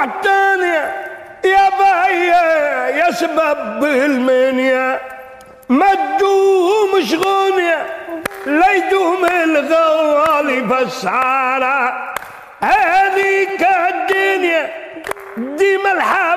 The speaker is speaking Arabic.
تانية يا بيا يا سبب المنيا ما تدومش غنية لا يدوم الغوالي بسعارة هذيك الدنيا ديما الحب